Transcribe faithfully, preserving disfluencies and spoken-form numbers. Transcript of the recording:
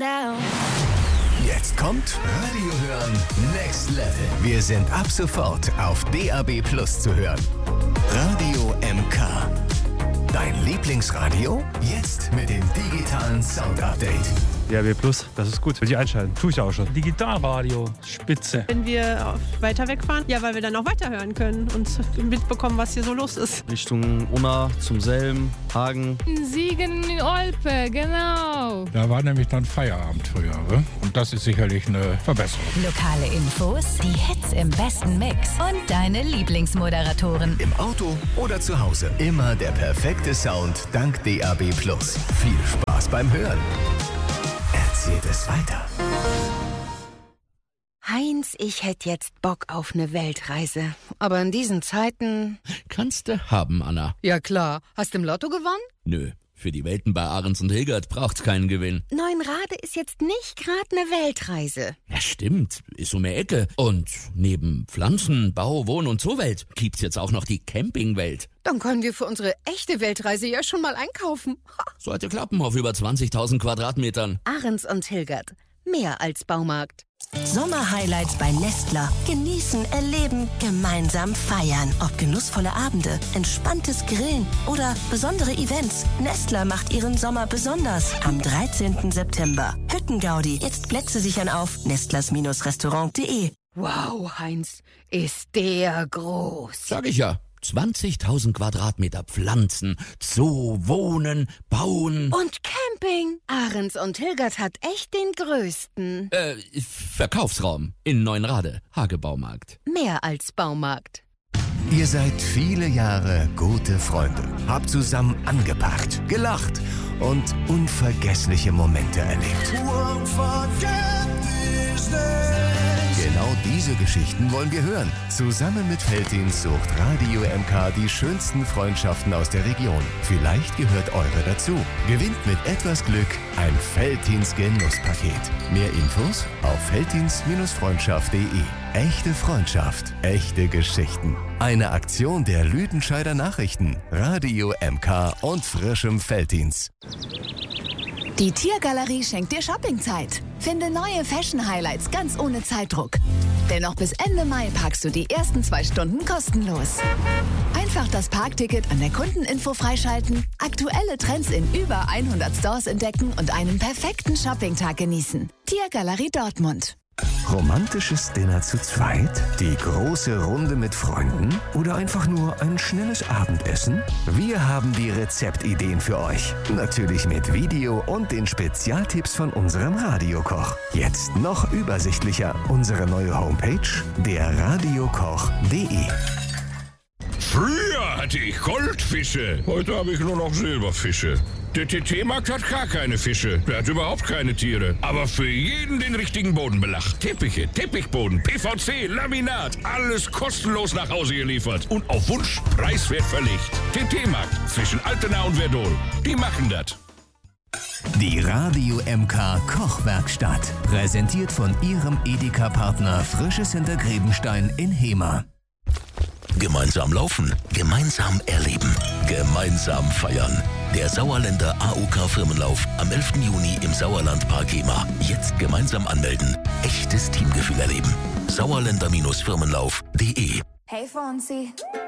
down. Jetzt kommt Radio hören Next Level. Wir sind ab sofort auf D A B Plus zu hören. Radio M K. Dein Lieblingsradio? Jetzt mit dem digitalen Sound-Update. D A B Plus, das ist gut. Will ich einschalten. Tue ich auch schon. Digitalradio, spitze. Wenn wir weiter wegfahren, ja, weil wir dann auch weiterhören können und mitbekommen, was hier so los ist. Richtung Unna, zum Selm, Hagen. In Siegen, in Olpe, genau. Da war nämlich dann Feierabend früher. Ne? Und das ist sicherlich eine Verbesserung. Lokale Infos, die Hits im besten Mix und deine Lieblingsmoderatoren. Im Auto oder zu Hause. Immer der perfekte Sound dank D A B Plus. Viel Spaß beim Hören. Erzählt es weiter. Heinz, ich hätte jetzt Bock auf eine Weltreise. Aber in diesen Zeiten... Kannst du haben, Anna. Ja klar. Hast du im Lotto gewonnen? Nö. Für die Welten bei Ahrens und Hilgert braucht's keinen Gewinn. Neunrade ist jetzt nicht gerade eine Weltreise. Ja, stimmt. Ist um die Ecke. Und neben Pflanzen, Bau, Wohn- und Zoowelt gibt's jetzt auch noch die Campingwelt. Dann können wir für unsere echte Weltreise ja schon mal einkaufen. Sollte klappen auf über zwanzigtausend Quadratmetern. Ahrens und Hilgert. Mehr als Baumarkt. Sommerhighlights bei Nestler. Genießen, erleben, gemeinsam feiern. Ob genussvolle Abende, entspanntes Grillen oder besondere Events. Nestler macht ihren Sommer besonders. Am dreizehnten September. Hüttengaudi. Jetzt Plätze sichern auf nestlers Restaurant punkt de. Wow, Heinz, ist der groß. Sag ich ja. zwanzigtausend Quadratmeter Pflanzen, Zoo, Wohnen, Bauen. Und Camping. Ahrens und Hilgert hat echt den größten. Äh, Verkaufsraum in Neunrade, Hagebaumarkt. Mehr als Baumarkt. Ihr seid viele Jahre gute Freunde. Habt zusammen angepackt, gelacht und unvergessliche Momente erlebt. Genau diese Geschichten wollen wir hören. Zusammen mit Veltins sucht Radio M K die schönsten Freundschaften aus der Region. Vielleicht gehört eure dazu. Gewinnt mit etwas Glück ein Veltins Genusspaket. Mehr Infos auf veltins Freundschaft punkt de. Echte Freundschaft, echte Geschichten. Eine Aktion der Lüdenscheider Nachrichten, Radio M K und frischem Veltins. Die Tiergalerie schenkt dir Shoppingzeit. Finde neue Fashion-Highlights ganz ohne Zeitdruck. Denn noch bis Ende Mai parkst du die ersten zwei Stunden kostenlos. Einfach das Parkticket an der Kundeninfo freischalten, aktuelle Trends in über hundert Stores entdecken und einen perfekten Shoppingtag genießen. Tiergalerie Dortmund. Romantisches Dinner zu zweit? Die große Runde mit Freunden? Oder einfach nur ein schnelles Abendessen? Wir haben die Rezeptideen für euch. Natürlich mit Video und den Spezialtipps von unserem Radiokoch. Jetzt noch übersichtlicher. Unsere neue Homepage, der radiokoch punkt de. Früher hatte ich Goldfische. Heute habe ich nur noch Silberfische. Der T T-Markt hat gar keine Fische. Der hat überhaupt keine Tiere. Aber für jeden den richtigen Bodenbelach. Teppiche, Teppichboden, P V C, Laminat. Alles kostenlos nach Hause geliefert. Und auf Wunsch preiswert verlegt. T T-Markt zwischen Altena und Verdol. Die machen das. Die Radio M K Kochwerkstatt. Präsentiert von ihrem Edeka-Partner Frisches hinter Grebenstein in Hemer. Gemeinsam laufen, gemeinsam erleben, gemeinsam feiern. Der Sauerländer A O K-Firmenlauf am elften Juni im Sauerlandpark Hemer. Jetzt gemeinsam anmelden. Echtes Teamgefühl erleben. Sauerländer Firmenlauf punkt de. Hey Fonsi.